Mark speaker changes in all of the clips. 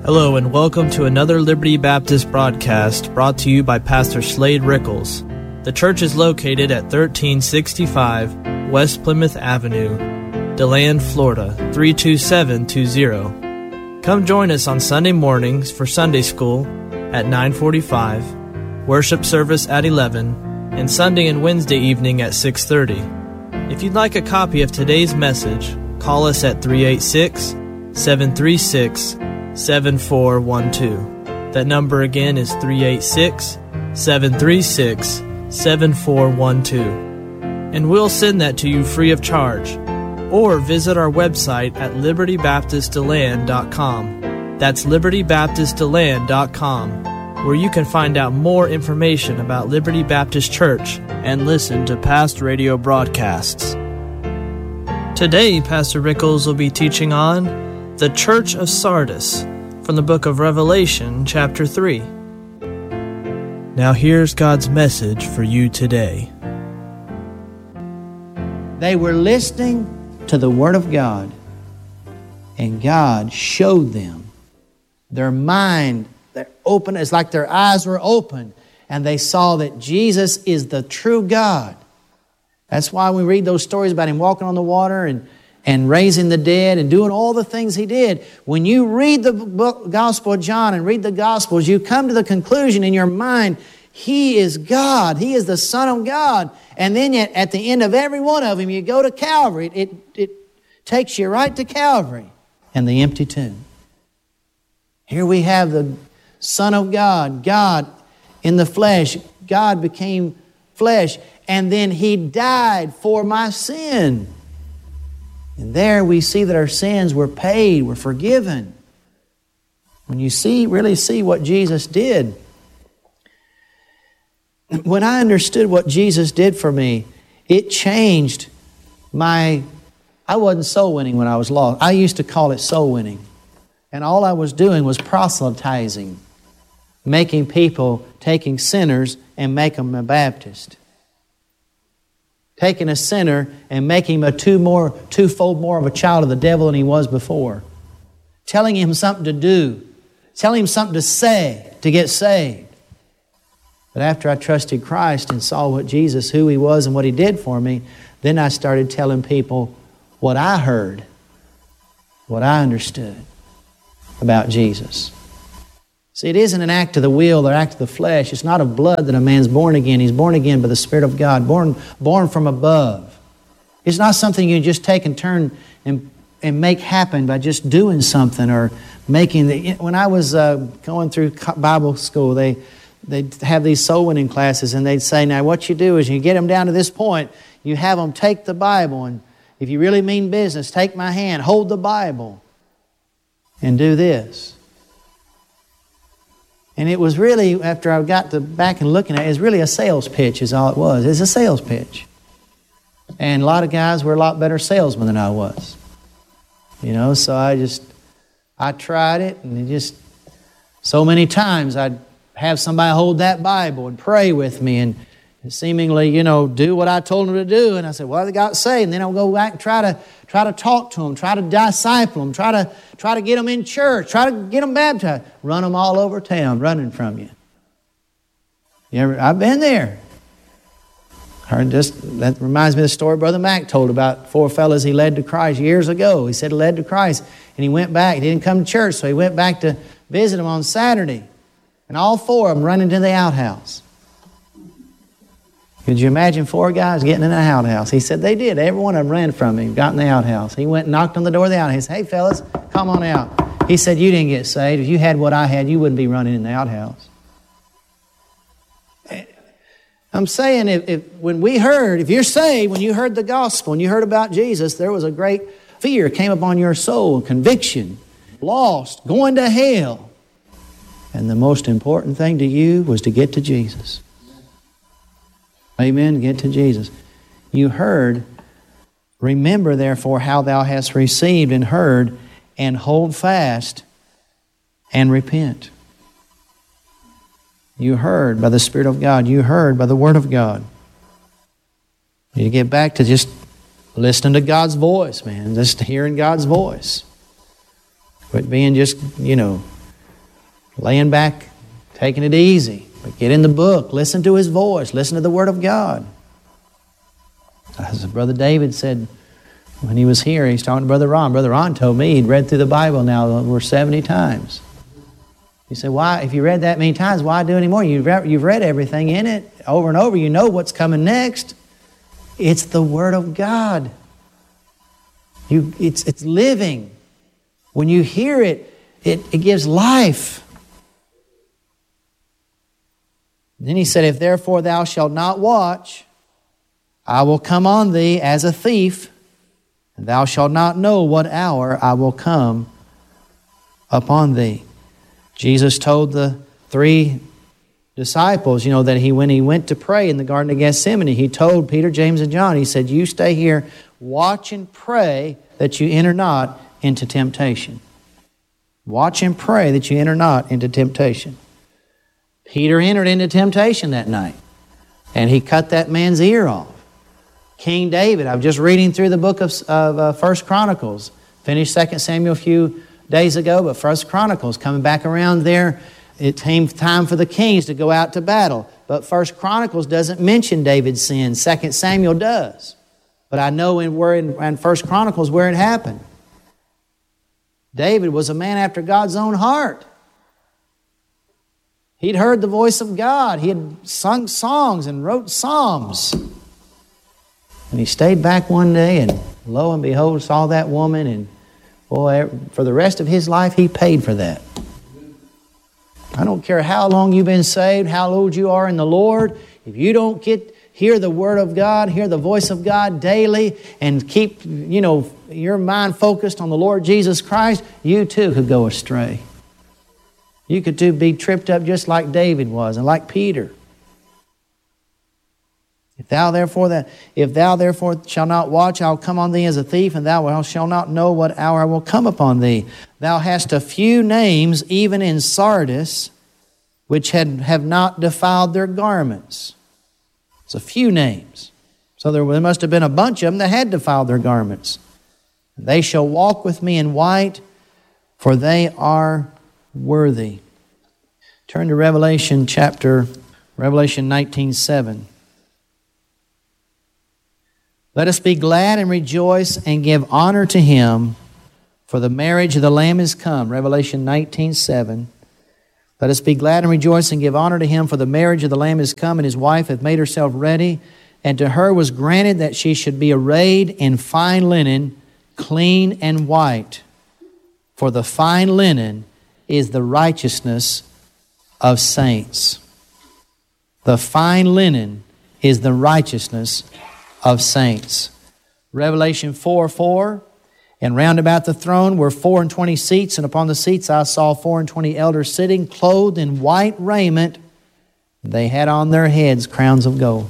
Speaker 1: Hello and welcome to another Liberty Baptist broadcast brought to you by Pastor Slade Rickles. The church is located at 1365 West Plymouth Avenue, DeLand, Florida 32720. Come join us on Sunday mornings for Sunday school at 9:45, worship service at 11, and Sunday and Wednesday evening at 6:30. If you'd like a copy of today's message, call us at 386-736-7412. That number again is 386-736-7412. And we'll send that to you free of charge. Or visit our website at libertybaptistdeland.com. That's libertybaptistdeland.com, where you can find out more information about Liberty Baptist Church and listen to past radio broadcasts. Today, Pastor Rickles will be teaching on the Church of Sardis from the book of Revelation, chapter 3. Now here's God's message for you today.
Speaker 2: They were listening to the Word of God, and God showed them their mind. They're open. It's like their eyes were open, and they saw that Jesus is the true God. That's why we read those stories about Him walking on the water and raising the dead and doing all the things He did. When you read the book, Gospel of John and read the Gospels, you come to the conclusion in your mind, He is God. He is the Son of God. And then yet at the end of every one of them, you go to Calvary. It takes you right to Calvary and the empty tomb. Here we have the Son of God, God in the flesh. God became flesh, and then He died for my sin. And there we see that our sins were paid, were forgiven. When you really see what Jesus did. When I understood what Jesus did for me, it changed I wasn't soul winning when I was lost. I used to call it soul winning. And all I was doing was proselytizing, making people, taking sinners and make them a Baptist. Taking a sinner and making him twofold more of a child of the devil than he was before. Telling him something to do. Telling him something to say to get saved. But after I trusted Christ and saw what Jesus, who He was and what He did for me, then I started telling people what I heard, what I understood about Jesus. See, it isn't an act of the will or act of the flesh. It's not of blood that a man's born again. He's born again by the Spirit of God, born from above. It's not something you just take and turn and make happen by just doing something or making When I was going through Bible school, they'd have these soul winning classes, and they'd say, now what you do is you get them down to this point, you have them take the Bible, and if you really mean business, take my hand, hold the Bible, and do this. And it was really, after I got back and looking at it, it's really a sales pitch is all it was. It's a sales pitch. And a lot of guys were a lot better salesmen than I was. So I tried it, and so many times I'd have somebody hold that Bible and pray with me and seemingly, do what I told them to do. And I said, what do they got to say? And then I'll go back and try to talk to them, try to disciple them, try to get them in church, try to get them baptized. Run them all over town running from you. I've been there. That reminds me of the story Brother Mac told about 4 fellas he led to Christ years ago. He said he led to Christ, and he went back. He didn't come to church, so he went back to visit them on Saturday. And all 4 of them running to the outhouse. Could you imagine 4 guys getting in the outhouse? He said they did. Every one of them ran from him, got in the outhouse. He went and knocked on the door of the outhouse. He said, hey, fellas, come on out. He said, you didn't get saved. If you had what I had, you wouldn't be running in the outhouse. I'm saying if you're saved, when you heard the gospel and you heard about Jesus, there was a great fear came upon your soul, conviction, lost, going to hell. And the most important thing to you was to get to Jesus. Amen. Get to Jesus. You heard, remember therefore how thou hast received and heard, and hold fast and repent. You heard by the Spirit of God. You heard by the Word of God. You get back to just listening to God's voice, man. Just hearing God's voice. Quit being just, laying back, taking it easy. But get in the book, listen to His voice, listen to the Word of God. As Brother David said when he was here, he's talking to Brother Ron. Brother Ron told me he'd read through the Bible now over 70 times. He said, why, if you read that many times, why do any more? You've read everything in it over and over. You know what's coming next. It's the Word of God. It's living. When you hear it, it gives life. Then he said, if therefore thou shalt not watch, I will come on thee as a thief, and thou shalt not know what hour I will come upon thee. Jesus told the 3 disciples, that when he went to pray in the Garden of Gethsemane, he told Peter, James, and John, he said, you stay here, watch and pray that you enter not into temptation. Watch and pray that you enter not into temptation. Peter entered into temptation that night, and he cut that man's ear off. King David, I'm just reading through the book of 1 Chronicles. Finished 2 Samuel a few days ago, but 1 Chronicles, coming back around there, it came time for the kings to go out to battle. But 1 Chronicles doesn't mention David's sin. 2 Samuel does. But I know in 1 Chronicles where it happened. David was a man after God's own heart. He'd heard the voice of God. He had sung songs and wrote psalms. And he stayed back one day and lo and behold saw that woman, and boy, for the rest of his life he paid for that. I don't care how long you've been saved, how old you are in the Lord, if you don't hear the Word of God, hear the voice of God daily, and keep your mind focused on the Lord Jesus Christ, you too could go astray. You could too be tripped up just like David was and like Peter. If thou therefore shalt not watch, I will come on thee as a thief, and thou shalt not know what hour I will come upon thee. Thou hast a few names, even in Sardis, which have not defiled their garments. It's a few names. So there must have been a bunch of them that had defiled their garments. They shall walk with me in white, for they are worthy. Turn to Revelation 19:7. Let us be glad and rejoice and give honor to Him, for the marriage of the Lamb is come. Revelation 19:7. Let us be glad and rejoice and give honor to Him, for the marriage of the Lamb is come, and His wife hath made herself ready. And to her was granted that she should be arrayed in fine linen, clean and white. For the fine linen is the righteousness of saints. The fine linen is the righteousness of saints. Revelation 4:4. And round about the throne were 24 seats, and upon the seats I saw 24 elders sitting, clothed in white raiment. They had on their heads crowns of gold.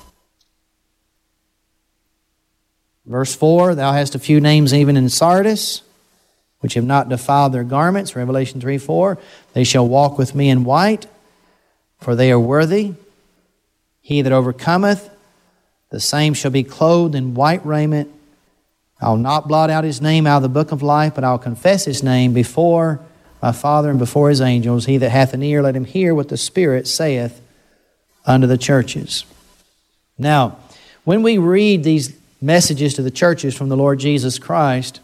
Speaker 2: Verse 4, thou hast a few names even in Sardis, which have not defiled their garments. Revelation 3:4, they shall walk with me in white, for they are worthy. He that overcometh, the same shall be clothed in white raiment. I'll not blot out his name out of the book of life, but I'll confess his name before my Father and before His angels. He that hath an ear, let him hear what the Spirit saith unto the churches. Now, when we read these messages to the churches from the Lord Jesus Christ,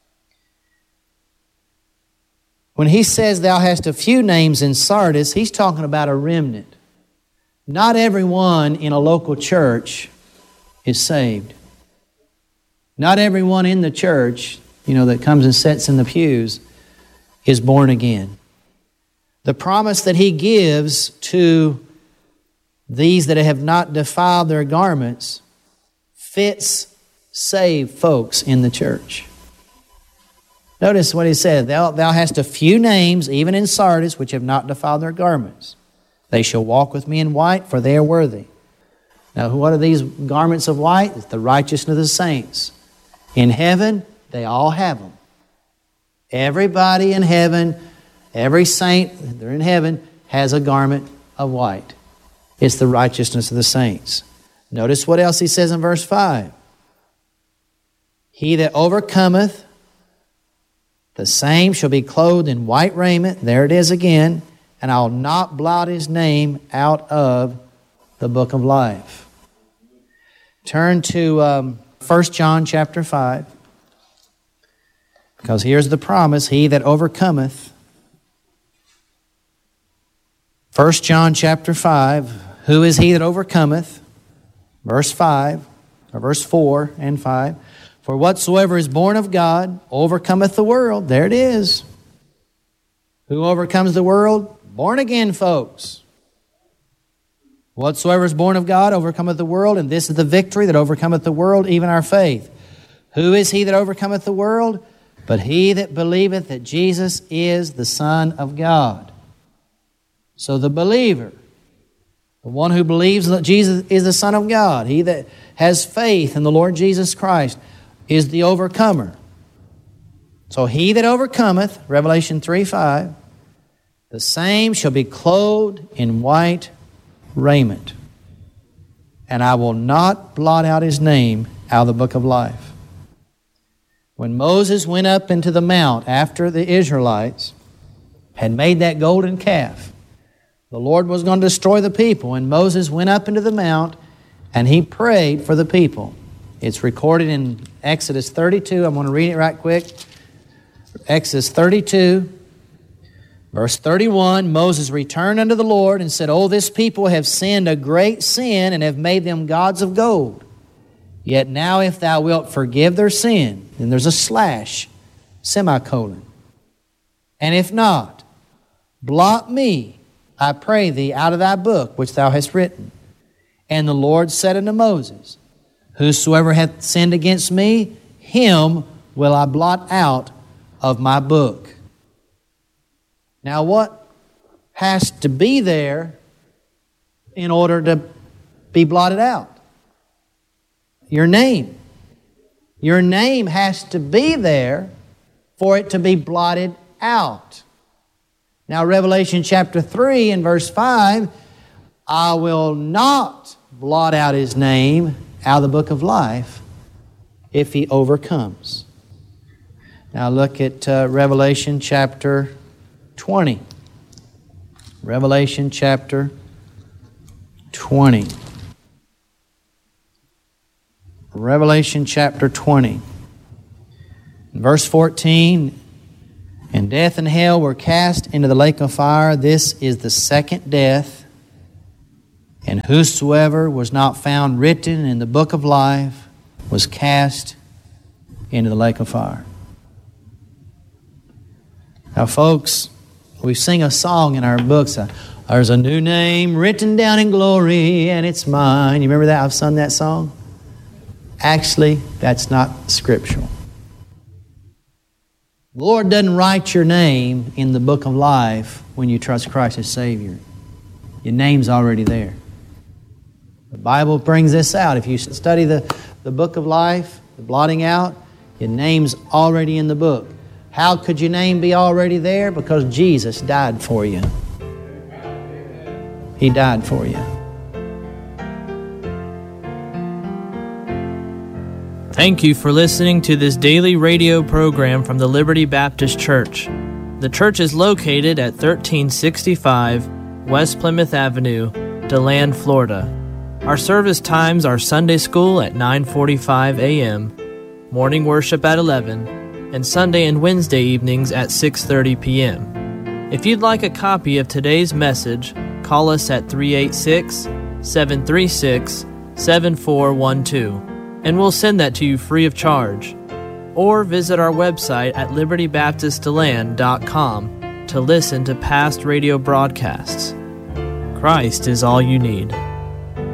Speaker 2: when He says thou hast a few names in Sardis, He's talking about a remnant. Not everyone in a local church is saved. Not everyone in the church, that comes and sits in the pews is born again. The promise that He gives to these that have not defiled their garments fits saved folks in the church. Notice what He said, thou hast a few names, even in Sardis, which have not defiled their garments. They shall walk with me in white, for they are worthy. Now, what are these garments of white? It's the righteousness of the saints. In heaven, they all have them. Everybody in heaven, every saint, they're in heaven, has a garment of white. It's the righteousness of the saints. Notice what else He says in verse 5. He that overcometh, the same shall be clothed in white raiment. There it is again. and I'll not blot his name out of the book of life. Turn to 1 John chapter 5. Because here's the promise, he that overcometh. 1 John chapter 5, who is he that overcometh? Verse 5, or verse 4 and 5. For whatsoever is born of God overcometh the world. There it is. Who overcomes the world? Born again folks. Whatsoever is born of God overcometh the world, and this is the victory that overcometh the world, even our faith. Who is he that overcometh the world? But he that believeth that Jesus is the Son of God. So the believer, the one who believes that Jesus is the Son of God, he that has faith in the Lord Jesus Christ, is the overcomer. So he that overcometh, Revelation 3:5, the same shall be clothed in white raiment, and I will not blot out his name out of the book of life. When Moses went up into the mount after the Israelites had made that golden calf, the Lord was going to destroy the people, and Moses went up into the mount and he prayed for the people. It's recorded in Exodus 32. I'm going to read it right quick. Exodus 32, verse 31, Moses returned unto the Lord and said, O this people have sinned a great sin and have made them gods of gold. Yet now if thou wilt forgive their sin, then there's a slash, semicolon. And if not, blot me, I pray thee, out of thy book which thou hast written. And the Lord said unto Moses, Whosoever hath sinned against me, him will I blot out of my book. Now what has to be there in order to be blotted out? Your name. Your name has to be there for it to be blotted out. Now Revelation chapter 3 and verse 5, I will not blot out his name out of the book of life if he overcomes. Now look at Revelation chapter 20. Revelation chapter 20. Revelation chapter 20. Verse 14, and death and hell were cast into the lake of fire. This is the second death. And whosoever was not found written in the book of life was cast into the lake of fire. Now, folks, we sing a song in our books. There's a new name written down in glory, and it's mine. You remember that? I've sung that song. Actually, that's not scriptural. The Lord doesn't write your name in the book of life when you trust Christ as Savior. Your name's already there. The Bible brings this out. If you study the book of life, the blotting out, your name's already in the book. How could your name be already there? Because Jesus died for you. He died for you.
Speaker 1: Thank you for listening to this daily radio program from the Liberty Baptist Church. The church is located at 1365 West Plymouth Avenue, DeLand, Florida. Our service times are Sunday school at 9:45 a.m., morning worship at 11, and Sunday and Wednesday evenings at 6:30 p.m. If you'd like a copy of today's message, call us at 386-736-7412. And we'll send that to you free of charge. Or visit our website at libertybaptistdeland.com to listen to past radio broadcasts. Christ is all you need.